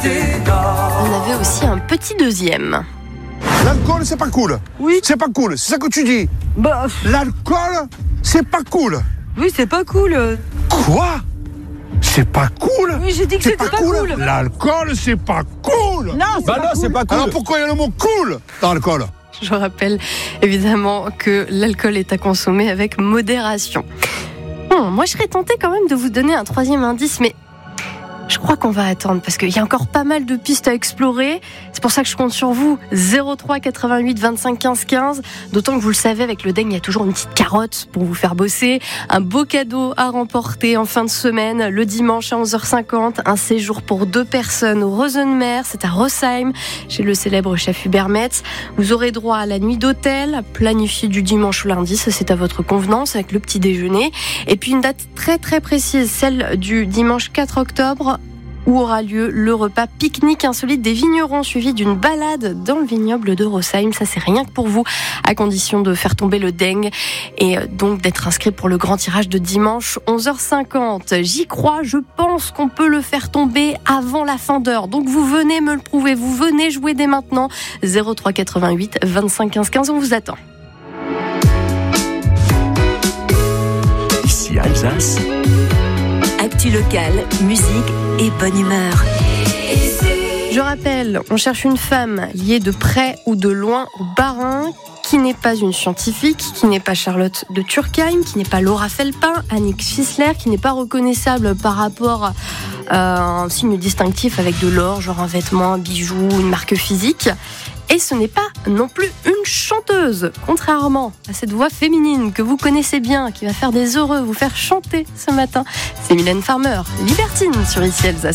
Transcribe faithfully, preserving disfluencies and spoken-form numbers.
On avait aussi un petit deuxième. L'alcool, c'est pas cool. Oui. C'est pas cool, c'est ça que tu dis. Bah, L'alcool, c'est pas cool. oui, c'est pas cool. Quoi? C'est pas cool? Oui, j'ai dit que C'est c'était pas cool. L'alcool, c'est pas cool. Non, c'est Bah pas non, cool. c'est pas cool. Alors pourquoi il y a le mot cool dans l'alcool? Je rappelle évidemment que l'alcool est à consommer avec modération. Bon, moi je serais tentée quand même de vous donner un troisième indice, mais je crois qu'on va attendre parce qu'il y a encore pas mal de pistes à explorer. C'est pour ça que je compte sur vous. zéro trois quatre-vingt-huit vingt-cinq quinze quinze. D'autant que vous le savez, avec le Deng, il y a toujours une petite carotte pour vous faire bosser. Un beau cadeau à remporter en fin de semaine, le dimanche à onze heures cinquante. Un séjour pour deux personnes au Rosenmer. C'est à Rosheim, chez le célèbre chef Hubert Metz. Vous aurez droit à la nuit d'hôtel, planifiée du dimanche au lundi. Ça, c'est à votre convenance, avec le petit déjeuner. Et puis une date très très précise, celle du dimanche quatre octobre, où aura lieu le repas pique-nique insolite des vignerons, suivi d'une balade dans le vignoble de Rosheim. Ça, c'est rien que pour vous, à condition de faire tomber le Deng et donc d'être inscrit pour le grand tirage de dimanche, onze heures cinquante. J'y crois, je pense qu'on peut le faire tomber avant la fin d'heure. Donc vous venez me le prouver, vous venez jouer dès maintenant. zéro trois quatre-vingt-huit vingt-cinq quinze quinze, on vous attend. Ici Alsace. Actu locale, musique et bonne humeur. Je rappelle, on cherche une femme liée de près ou de loin au Bas-Rhin, qui n'est pas une scientifique, qui n'est pas Charlotte de Turckheim, qui n'est pas Laura Felpin, Annick Schissler, qui n'est pas reconnaissable par rapport à un signe distinctif avec de l'or, genre un vêtement, un bijou, une marque physique. Et ce n'est pas non plus une chanteuse, contrairement à cette voix féminine que vous connaissez bien, qui va faire des heureux, vous faire chanter ce matin. C'est Mylène Farmer, Libertine sur Ici Alsace.